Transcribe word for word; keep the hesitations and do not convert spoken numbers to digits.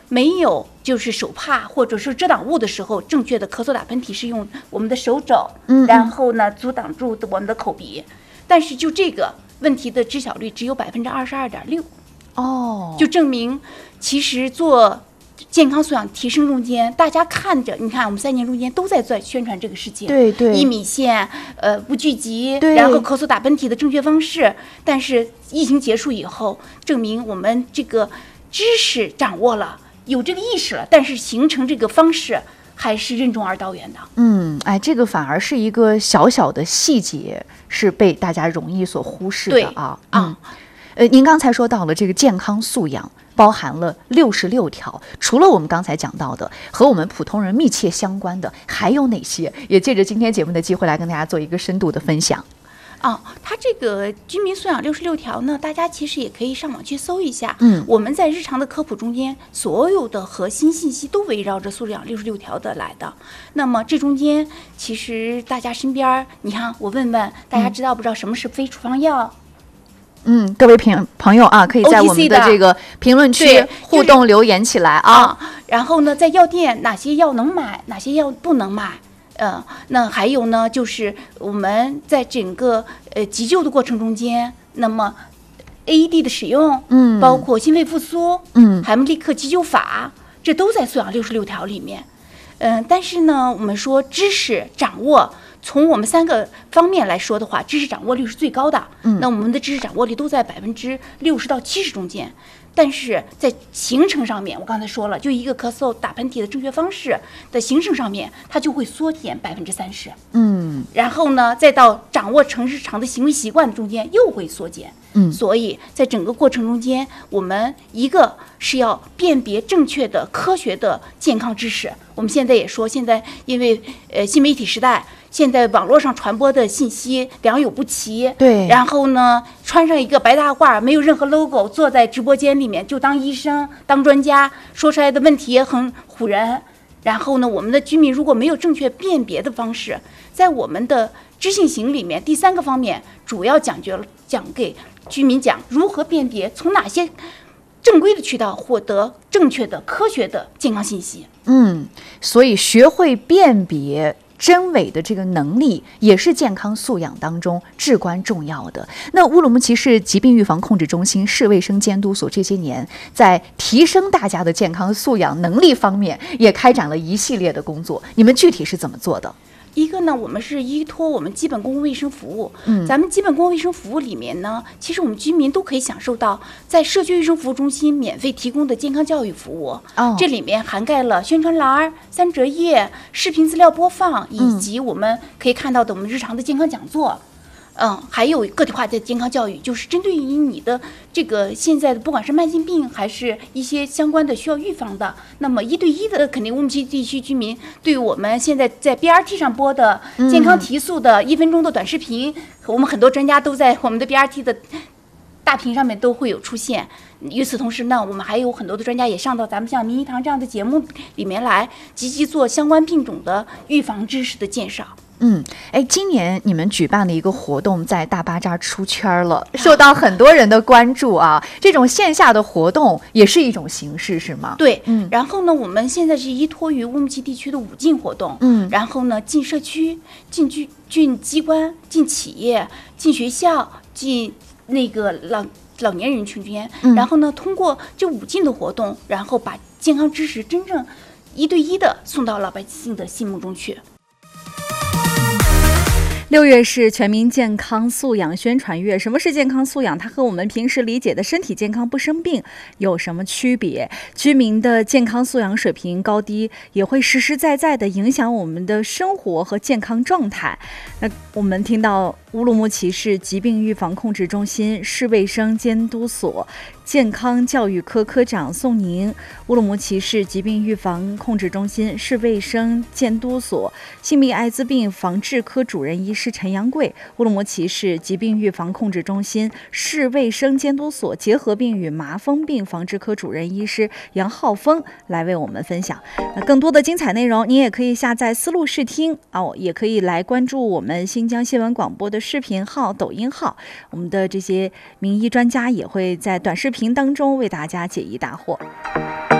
没有就是手帕或者是遮挡物的时候，正确的咳嗽打喷嚏是用我们的手肘， 嗯嗯然后呢阻挡住我们的口鼻。但是就这个问题的知晓率只有百分之二十二点六， 哦， 就证明其实做健康素养提升中间，大家看着，你看我们三年中间都在做宣传这个事情， 对对， 一米线，呃，不聚集， 对然后咳嗽打喷嚏的正确方式。但是疫情结束以后，证明我们这个知识掌握了，有这个意识了，但是形成这个方式还是任重而道远的。 嗯，哎，这个反而是一个小小的细节，是被大家容易所忽视的啊。 啊， 嗯，呃，您刚才说到了这个健康素养。包含了六十六条，除了我们刚才讲到的和我们普通人密切相关的，还有哪些？也借着今天节目的机会来跟大家做一个深度的分享。 啊，它这个居民素养六十六条呢，大家其实也可以上网去搜一下。 嗯， 我们在日常的科普中间，所有的核心信息都围绕着素养六十六条的来的。那么这中间，其实大家身边，你看，我问问大家知道不知道什么是非处方药？ 嗯，各位朋朋友啊，可以在我们的这个评论区互动留言起来啊。 啊然后呢，在药店哪些药能买，哪些药不能买？呃，那还有呢，就是我们在整个呃急救的过程中间，那么 A E D 的使用， 嗯， 包括心肺复苏， 嗯， 海默利克急救法，这都在素养六十六条里面。嗯、呃，但是呢，我们说知识掌握。从我们三个方面来说的话，知识掌握率是最高的。嗯，那我们的知识掌握率都在百分之六十到七十中间，但是在形成上面，我刚才说了，就一个咳嗽打喷嚏的正确方式的形成上面，它就会缩减百分之三十。 嗯， 然后呢，再到掌握成日常的行为习惯中间又会缩减。 嗯， 所以在整个过程中间，我们一个是要辨别正确的、科学的健康知识。我们现在也说，现在因为呃新媒体时代。现在网络上传播的信息良莠不齐， 对。 然后呢，穿上一个白大褂，没有任何 logo， 坐在直播间里面就当医生、当专家，说出来的问题也很唬人。然后呢，我们的居民如果没有正确辨别的方式，在我们的知性型里面，第三个方面主要讲究讲给居民讲如何辨别，从哪些正规的渠道获得正确的、科学的健康信息。 嗯，所以学会辨别真伪的这个能力也是健康素养当中至关重要的。那乌鲁木齐市疾病预防控制中心、市卫生监督所这些年在提升大家的健康素养能力方面也开展了一系列的工作，你们具体是怎么做的？ 一个呢，我们是依托我们基本公共卫生服务。 嗯， 咱们基本公共卫生服务里面呢，其实我们居民都可以享受到在社区卫生服务中心免费提供的健康教育服务。 哦， 这里面涵盖了宣传栏、三折页、视频资料播放，以及我们可以看到的我们日常的健康讲座。嗯，还有个体化的健康教育，就是针对于你的这个现在的不管是慢性病还是一些相关的需要预防的，那么一对一的，肯定乌鲁木齐地区居民对于我们现在在 B R T 上播的健康提速的一分钟的短视频，嗯、我们很多专家都在我们的 B R T 的大屏上面都会有出现。与此同时呢，我们还有很多的专家也上到咱们像名医堂这样的节目里面来，积极做相关病种的预防知识的介绍。 嗯，哎，今年你们举办的一个活动在大巴扎出圈了，受到很多人的关注啊。这种线下的活动也是一种形式，是吗？ 对， 嗯。 然后呢，我们现在是依托于乌鲁木齐地区的五进活动， 嗯， 然后呢，进社区、进居、进机关、进企业、进学校、进那个老老年人群间， 嗯、 然后呢，通过这五进的活动，然后把健康知识真正一对一的送到老百姓的心目中去。 六月是全民健康素养宣传月。什么是健康素养？它和我们平时理解的身体健康不生病有什么区别？居民的健康素养水平高低也会实实在在地影响我们的生活和健康状态。那我们听到乌鲁木齐市疾病预防控制中心市卫生监督所健康教育科科长宋宁，乌鲁木齐市疾病预防控制中心市卫生监督所性病艾滋病防治科主任医师陈阳贵，乌鲁木齐市疾病预防控制中心市卫生监督所结核病与麻风病防治科主任医师杨浩峰来为我们分享。那更多的精彩内容，您也可以下载思路视听哦，也可以来关注我们新疆新闻广播的视频号、抖音号，我们的这些名医专家也会在短视频当中为大家解疑答惑。